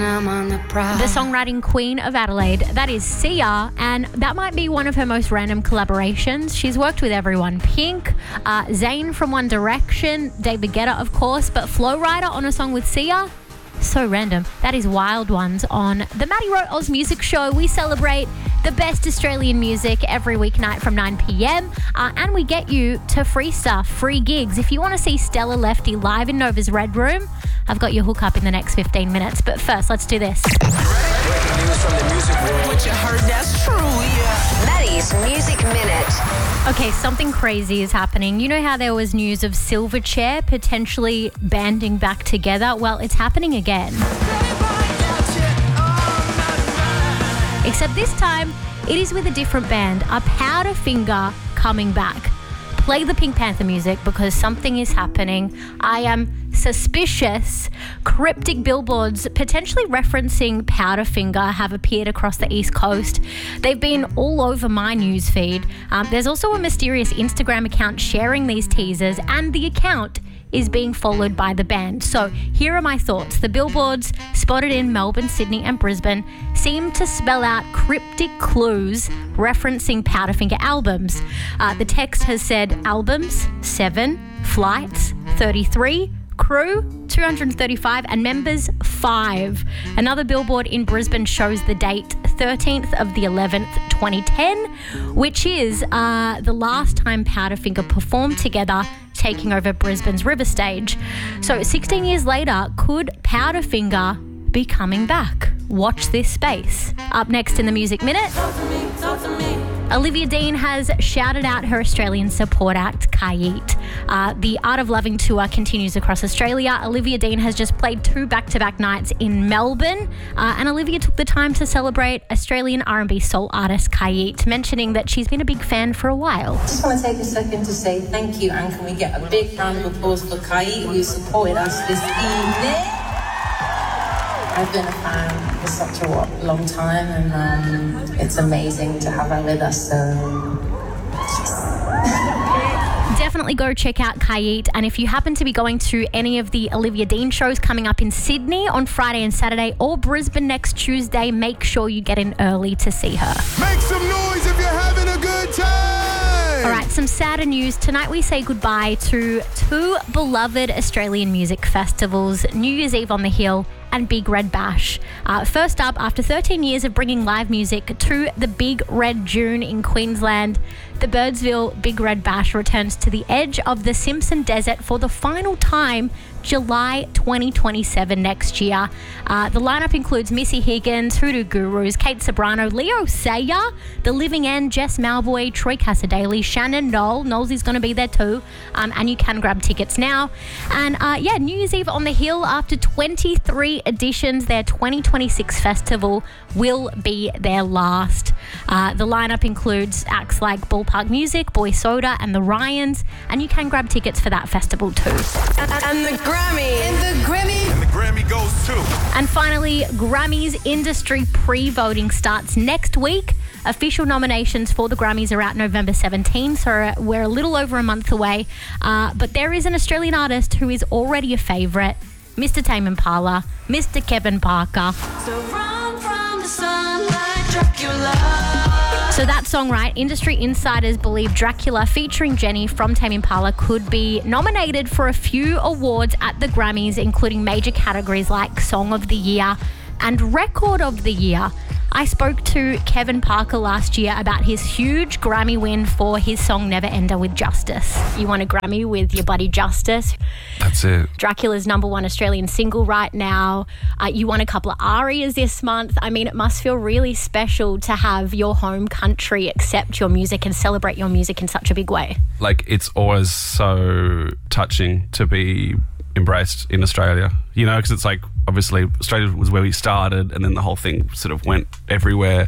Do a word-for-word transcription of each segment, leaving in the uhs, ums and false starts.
I'm on the prowl. The songwriting queen of Adelaide, that is Sia, and that might be one of her most random collaborations. She's worked with everyone. Pink, uh, Zayn from One Direction, David Guetta, of course, but Flo Rida on a song with Sia? So random. That is Wild Ones on the Maddie Rowe Oz Music Show. We celebrate the best Australian music every weeknight from nine p.m. Uh, and we get you to free stuff, free gigs. If you want to see Stella Lefty live in Nova's Red Room, I've got your hookup in the next fifteen minutes. But first, let's do this. Breaking news from the music world. What you heard, that's true, yeah. Maddie's Music Minute. Okay, something crazy is happening. You know how there was news of Silverchair potentially banding back together? Well, it's happening again. Except this time, it is with a different band, a Powderfinger coming back. Play the Pink Panther music because something is happening. I am suspicious. Cryptic billboards potentially referencing Powderfinger have appeared across the East Coast. They've been all over my newsfeed. Um, there's also a mysterious Instagram account sharing these teasers, and the account is being followed by the band. So here are my thoughts. The billboards spotted in Melbourne, Sydney and Brisbane seem to spell out cryptic clues referencing Powderfinger albums. Uh, the text has said albums, seven, flights, thirty-three, crew, two hundred thirty-five, and members, five. Another billboard in Brisbane shows the date thirteenth of the eleventh, twenty ten, which is uh, the last time Powderfinger performed together, taking over Brisbane's River Stage. So sixteen years later, could Powderfinger be coming back? Watch this space. Up next in the Music Minute, Talk to me, talk to me. Olivia Dean has shouted out her Australian support act, Kayit. Uh, the Art of Loving tour continues across Australia. Olivia Dean has just played two back-to-back nights in Melbourne, uh, and Olivia took the time to celebrate Australian R and B soul artist Kayit, mentioning that she's been a big fan for a while. I just want to take a second to say thank you, and can we get a big round of applause for Kayit, who supported us this evening. I've been a fan for such a what, long time, and um, it's amazing to have her with us, so... Definitely go check out Kayit, and if you happen to be going to any of the Olivia Dean shows coming up in Sydney on Friday and Saturday, or Brisbane next Tuesday, make sure you get in early to see her. Make some noise if you're having a good time! All right, some sadder news. Tonight we say goodbye to two beloved Australian music festivals, New Year's Eve on the Hill and Big Red Bash. Uh, first up, after thirteen years of bringing live music to the Big Red Dune in Queensland, the Birdsville Big Red Bash returns to the edge of the Simpson Desert for the final time, July twenty twenty-seven next year. Uh, the lineup includes Missy Higgins, Hoodoo Gurus, Kate Sobrano, Leo Sayer, The Living End, Jess Malboy, Troy Casadale, Shannon Knoll. Knowles is going to be there too. Um, and you can grab tickets now. And uh, yeah, New Year's Eve on the Hill, after twenty-three editions, their twenty twenty-six festival will be their last. Uh, the lineup includes acts like Ballpark Music, Boy Soda, and the Ryans. And you can grab tickets for that festival too. And the Grammy. And the Grammy. And the Grammy goes too. And finally, Grammys industry pre-voting starts next week. Official nominations for the Grammys are out November seventeenth, so we're a little over a month away. Uh, but there is an Australian artist who is already a favourite, Mister Tame Impala, Mister Kevin Parker. So run from the sun like Dracula. So that song, right? Industry insiders believe Dracula featuring Jenny from Tame Impala could be nominated for a few awards at the Grammys, including major categories like Song of the Year and Record of the Year. I spoke to Kevin Parker last year about his huge Grammy win for his song Never Ender with Justice. You won a Grammy with your buddy Justice. That's it. Dracula's number one Australian single right now. Uh, you won a couple of ARIAs this month. I mean, it must feel really special to have your home country accept your music and celebrate your music in such a big way. Like, it's always so touching to be embraced in Australia, you know, because it's like, obviously Australia was where we started, and then the whole thing sort of went everywhere.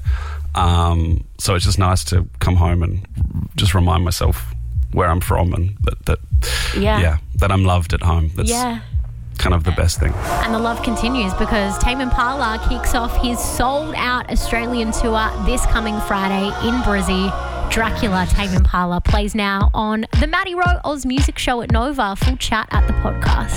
Um, so it's just nice to come home and just remind myself where I'm from, and that, that Yeah. yeah, that I'm loved at home. That's Yeah. kind of the best thing. And the love continues because Tame Impala kicks off his sold-out Australian tour this coming Friday in Brizzy. Dracula, Tame Impala, plays now on the Maddie Rowe Oz Music Show at Nova. Full chat at the podcast.